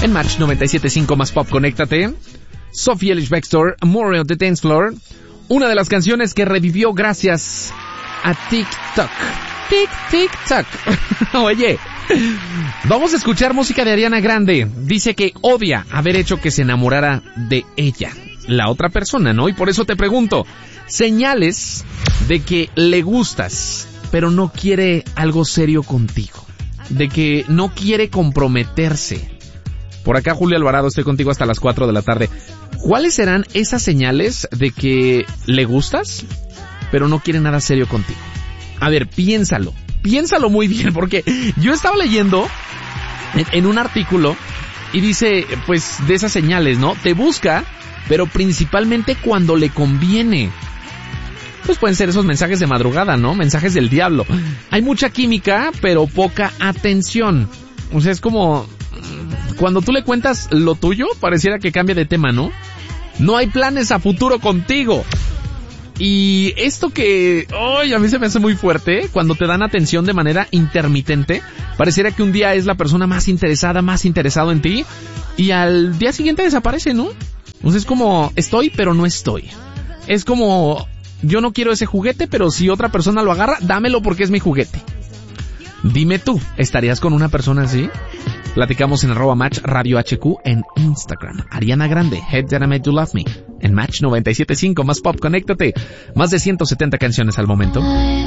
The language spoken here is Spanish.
En Match 97.5 más pop, conéctate. Sophie Ellis-Bextor, More on the Dance Floor. Una de las canciones que revivió gracias a TikTok. TikTok. Oye, vamos a escuchar música de Ariana Grande. Dice que odia haber hecho que se enamorara de ella, la otra persona, ¿no? Y por eso te pregunto, señales de que le gustas, pero no quiere algo serio contigo, de que no quiere comprometerse. Por acá, Julio Alvarado, estoy contigo hasta las 4 de la tarde. ¿Cuáles serán esas señales de que le gustas, pero no quiere nada serio contigo? A ver, piénsalo muy bien, porque yo estaba leyendo en un artículo y dice, pues, de esas señales, ¿no? Te busca, pero principalmente cuando le conviene. Pues pueden ser esos mensajes de madrugada, ¿no? Mensajes del diablo. Hay mucha química, pero poca atención. O sea, es como cuando tú le cuentas lo tuyo, pareciera que cambia de tema, ¿no? No hay planes a futuro contigo. Y esto que, a mí se me hace muy fuerte, cuando te dan atención de manera intermitente, pareciera que un día es la persona más interesada, más interesado en ti, y al día siguiente desaparece, ¿no? Entonces es como, estoy, pero no estoy. Es como, yo no quiero ese juguete, pero si otra persona lo agarra, dámelo porque es mi juguete. Dime tú, ¿estarías con una persona así? Platicamos en @Match Radio HQ en Instagram. Ariana Grande, Head That I Made You Love Me. En Match 97.5 más pop, conéctate. Más de 170 canciones al momento.